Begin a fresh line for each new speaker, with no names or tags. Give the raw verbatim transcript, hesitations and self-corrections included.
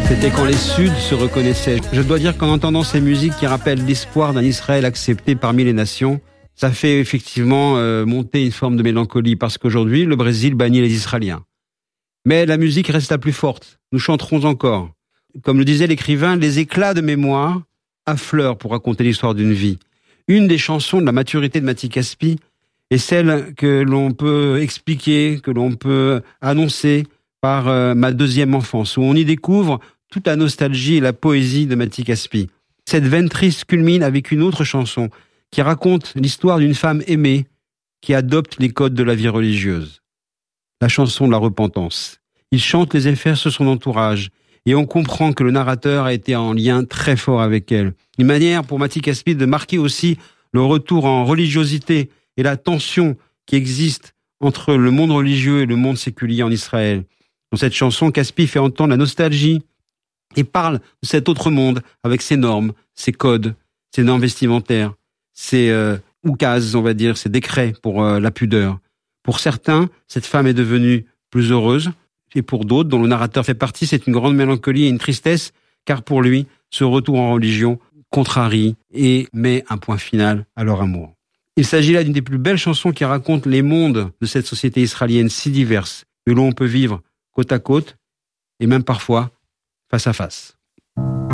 C'était quand les Suds se reconnaissaient. Je dois dire qu'en entendant ces musiques qui rappellent l'espoir d'un Israël accepté parmi les nations, ça fait effectivement euh, monter une forme de mélancolie parce qu'aujourd'hui, le Brésil bannit les Israéliens. Mais la musique reste la plus forte. Nous chanterons encore. Comme le disait l'écrivain, les éclats de mémoire affleurent pour raconter l'histoire d'une vie. Une des chansons de la maturité de Mati Caspi est celle que l'on peut expliquer, que l'on peut annoncer par euh, Ma deuxième enfance, où on y découvre toute la nostalgie et la poésie de Mati Caspi. Cette veine triste culmine avec une autre chanson qui raconte l'histoire d'une femme aimée qui adopte les codes de la vie religieuse. La chanson de la repentance. Il chante les effets sur son entourage et on comprend que le narrateur a été en lien très fort avec elle. Une manière pour Mati Caspi de marquer aussi le retour en religiosité et la tension qui existe entre le monde religieux et le monde séculier en Israël. Dans cette chanson, Caspi fait entendre la nostalgie et parle de cet autre monde avec ses normes, ses codes, ses normes vestimentaires, ses euh, oukases, on va dire, ses décrets pour euh, la pudeur. Pour certains, cette femme est devenue plus heureuse, et pour d'autres, dont le narrateur fait partie, c'est une grande mélancolie et une tristesse, car pour lui, ce retour en religion contrarie et met un point final à leur amour. Il s'agit là d'une des plus belles chansons qui raconte les mondes de cette société israélienne si diverse, que l'on peut vivre côte à côte, et même parfois face à face.